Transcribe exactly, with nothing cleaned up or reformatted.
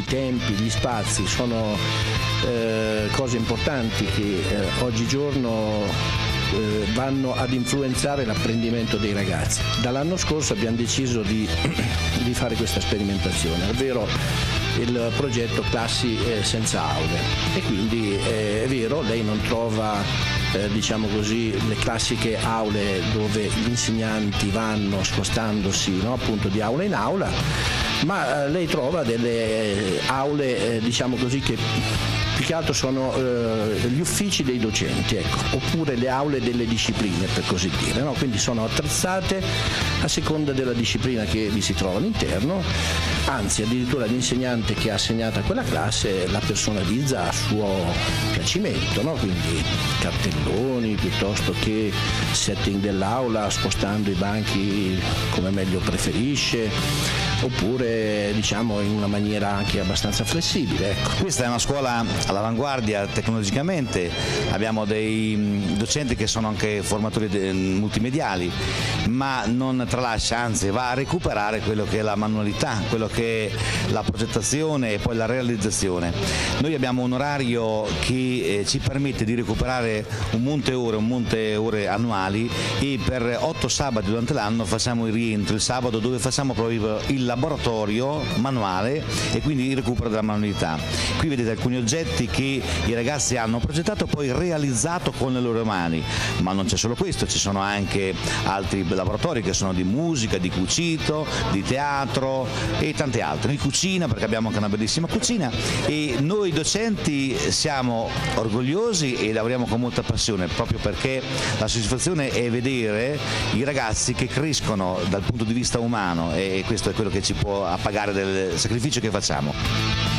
tempi, gli spazi sono eh, cose importanti che eh, oggigiorno eh, vanno ad influenzare l'apprendimento dei ragazzi. Dall'anno scorso abbiamo deciso di, di fare questa sperimentazione, ovvero il progetto Classi eh, senza aule, e quindi eh, è vero, lei non trova Eh, diciamo così le classiche aule dove gli insegnanti vanno spostandosi, no, appunto di aula in aula, ma eh, lei trova delle aule eh, diciamo così che più che altro sono eh, gli uffici dei docenti, ecco, oppure le aule delle discipline, per così dire, no? Quindi sono attrezzate a seconda della disciplina che vi si trova all'interno, anzi addirittura l'insegnante che ha assegnato a quella classe la personalizza a suo piacimento, no? Quindi cartelloni piuttosto che setting dell'aula, spostando i banchi come meglio preferisce, oppure diciamo in una maniera anche abbastanza flessibile, ecco. Questa è una scuola all'avanguardia tecnologicamente, abbiamo dei docenti che sono anche formatori multimediali, ma non tralascia, anzi va a recuperare quello che è la manualità, quello che è la progettazione e poi la realizzazione. Noi abbiamo un orario che eh, ci permette di recuperare un monte ore, un monte ore annuali, e per otto sabati durante l'anno facciamo il rientro il sabato, dove facciamo proprio il laboratorio manuale e quindi il recupero della manualità. Qui vedete alcuni oggetti che i ragazzi hanno progettato e poi realizzato con le loro mani, ma non c'è solo questo, ci sono anche altri laboratori che sono di musica, di cucito, di teatro e tante altre, di cucina, perché abbiamo anche una bellissima cucina, e noi docenti siamo orgogliosi e lavoriamo con molta passione, proprio perché la soddisfazione è vedere i ragazzi che crescono dal punto di vista umano, e questo è quello che ci può appagare del sacrificio che facciamo.